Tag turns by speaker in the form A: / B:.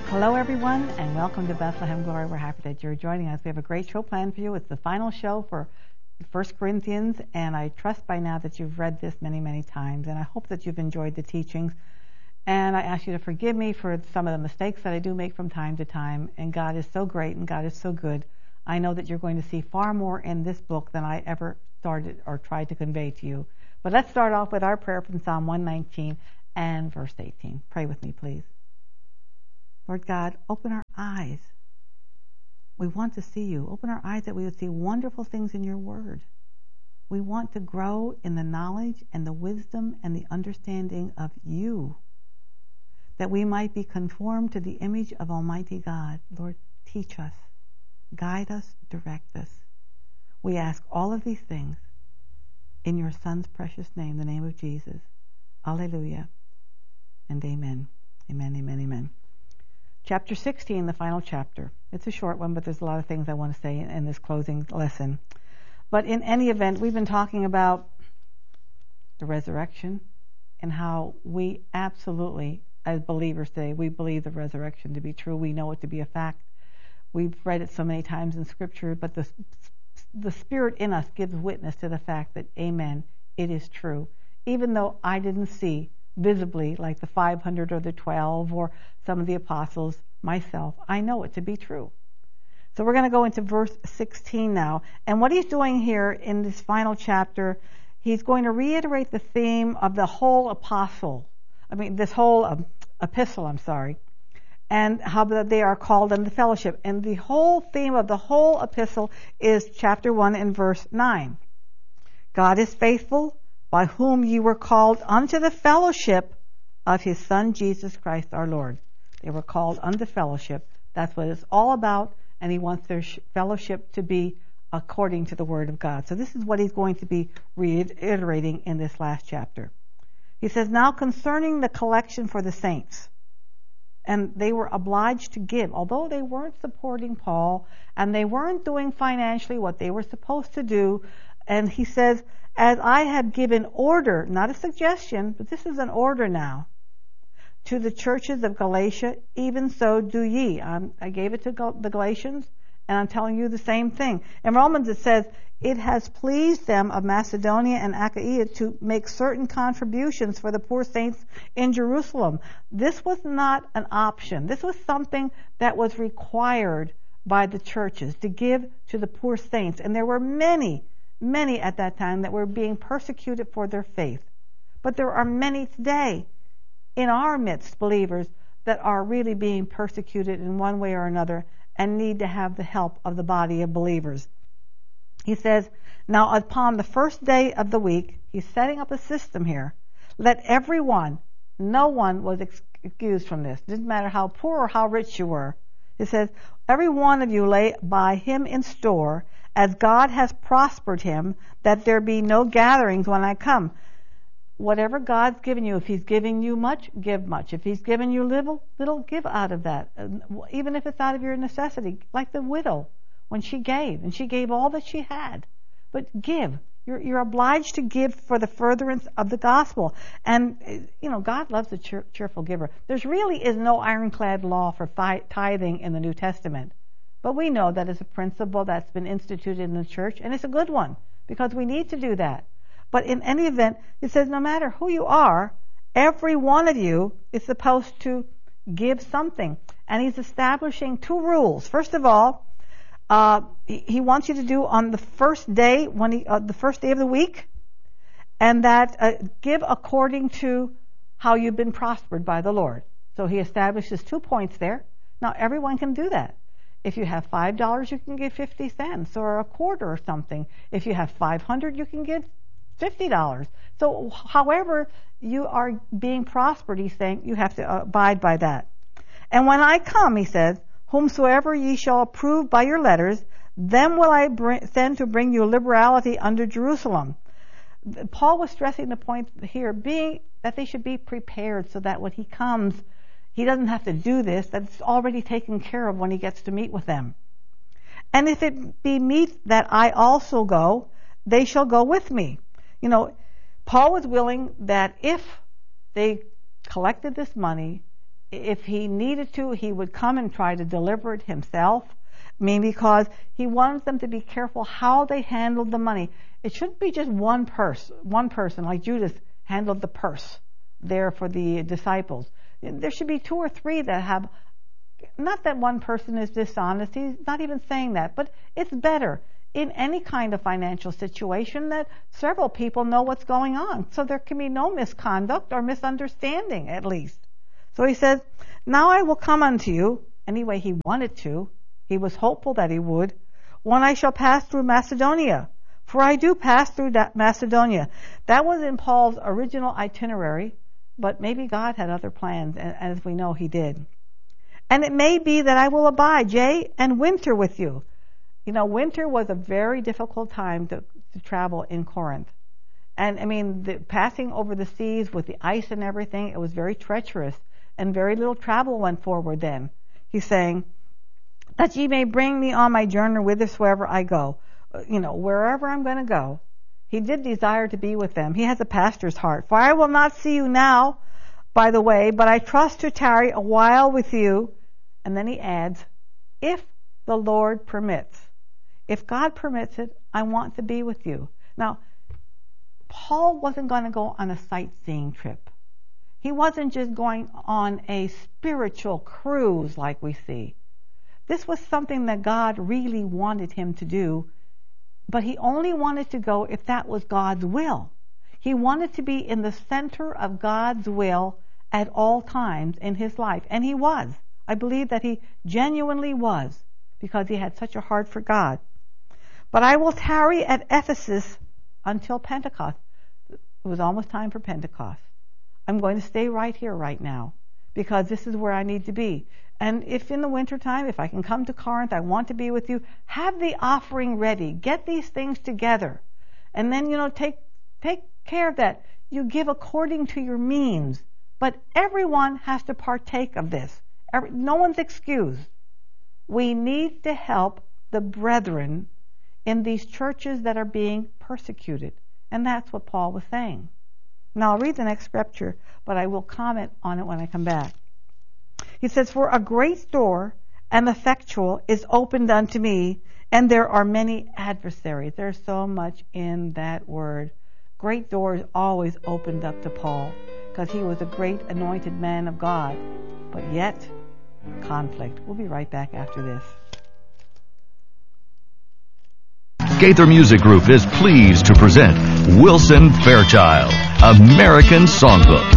A: Hello, everyone, and welcome to Bethlehem Glory. We're happy that you're joining us. We have a great show planned for you. It's the final show for 1 Corinthians, and I trust by now that you've read this many, many times, and I hope that you've enjoyed the teachings. And I ask you to forgive me for some of the mistakes that I do make from time to time, and God is so great and God is so good. I know that you're going to see far more in this book than I ever started or tried to convey to you. But let's start off with our prayer from Psalm 119 and verse 18. Pray with me, please. Lord God, open our eyes. We want to see you. Open our eyes that we would see wonderful things in your word. We want to grow in the knowledge and the wisdom and the understanding of you, that we might be conformed to the image of Almighty God. Lord, teach us, guide us, direct us. We ask all of these things in your Son's precious name, the name of Jesus. Alleluia and amen. Amen, amen, amen. Chapter 16, the final chapter. It's a short one, but there's a lot of things I want to say in this closing lesson. But in any event, we've been talking about the resurrection and how we absolutely, as believers today, we believe the resurrection to be true. We know it to be a fact. We've read it so many times in Scripture, but the Spirit in us gives witness to the fact that, amen, it is true. Even though I didn't see visibly, like the 500 or the 12 or some of the apostles, myself, I know it to be true. So we're going to go into verse 16 now. And what he's doing here in this final chapter, he's going to reiterate the theme of the whole this whole epistle, and how they are called in the fellowship. And the whole theme of the whole epistle is chapter 1 and verse 9. God is faithful, by whom ye were called unto the fellowship of his Son, Jesus Christ our Lord. They were called unto fellowship. That's what it's all about, and he wants their fellowship to be according to the Word of God. So this is what he's going to be reiterating in this last chapter. He says, now concerning the collection for the saints, and they were obliged to give, although they weren't supporting Paul, and they weren't doing financially what they were supposed to do, and he says, as I have given order, not a suggestion, but this is an order now, to the churches of Galatia, even so do ye. I gave it to the Galatians, and I'm telling you the same thing. In Romans it says, it has pleased them of Macedonia and Achaia to make certain contributions for the poor saints in Jerusalem. This was not an option. This was something that was required by the churches to give to the poor saints. And there were many at that time that were being persecuted for their faith. But there are many today in our midst, believers, that are really being persecuted in one way or another and need to have the help of the body of believers. He says, now upon the first day of the week, he's setting up a system here. Let everyone, no one was excused from this. It didn't matter how poor or how rich you were. He says, every one of you lay by him in store, as God has prospered him, that there be no gatherings when I come. Whatever God's given you, if he's giving you much, give much. If he's given you little, give out of that. Even if it's out of your necessity, like the widow, when she gave, and she gave all that she had. But give. You're obliged to give for the furtherance of the gospel. And, God loves a cheerful giver. There's really is no ironclad law for tithing in the New Testament. But we know that is a principle that's been instituted in the church, and it's a good one, because we need to do that. But in any event, it says no matter who you are, every one of you is supposed to give something. And he's establishing two rules. First of all, he wants you to do on the first day, the first day of the week, and that give according to how you've been prospered by the Lord. So he establishes 2 points there. Now, everyone can do that. If you have $5, you can give 50 cents or a quarter or something. If you have 500, you can give $50. So however you are being prospered, he's saying you have to abide by that. And when I come, he says, whomsoever ye shall approve by your letters, them will I send to bring you liberality unto Jerusalem. Paul was stressing the point here being that they should be prepared so that when he comes, he doesn't have to do this, that's already taken care of when he gets to meet with them. And if it be meet that I also go, they shall go with me. Paul was willing that if they collected this money if he needed to, he would come and try to deliver it himself. I mean, because he wants them to be careful how they handled the money. It shouldn't be just one person like Judas handled the purse there for the disciples. There should be 2 or 3 that have, not that one person is dishonest, he's not even saying that, but it's better in any kind of financial situation that several people know what's going on, so there can be no misconduct or misunderstanding at least. So he says, now I will come unto you. Anyway, he wanted to. He was hopeful that he would. When I shall pass through Macedonia. For I do pass through Macedonia. That was in Paul's original itinerary, but maybe God had other plans, and as we know, he did. And it may be that I will abide, yea, and winter with you. You know, winter was a very difficult time to travel in Corinth. And I mean, passing over the seas with the ice and everything, it was very treacherous, and very little travel went forward then. He's saying, that ye may bring me on my journey whithersoever I go. You know, wherever I'm going to go. He did desire to be with them. He has a pastor's heart. For I will not see you now by the way, but I trust to tarry a while with you. And then he adds, if the Lord permits. If God permits it, I want to be with you. Now, Paul wasn't going to go on a sightseeing trip. He wasn't just going on a spiritual cruise like we see. This was something that God really wanted him to do, but he only wanted to go if that was God's will. He wanted to be in the center of God's will at all times in his life, and he was. I believe that he genuinely was, because he had such a heart for God. But I will tarry at Ephesus until Pentecost. It was almost time for Pentecost. I'm going to stay right here right now, because this is where I need to be. And if in the wintertime, if I can come to Corinth, I want to be with you, have the offering ready. Get these things together. And then, take care of that. You give according to your means. But everyone has to partake of this. No one's excused. We need to help the brethren in these churches that are being persecuted. And that's what Paul was saying. Now I'll read the next scripture, but I will comment on it when I come back. He says, for a great door and effectual is opened unto me, and there are many adversaries. There's so much in that word. Great doors always opened up to Paul, because he was a great anointed man of God. But yet, conflict. We'll be right back after this.
B: Gaither Music Group is pleased to present Wilson Fairchild, American Songbook.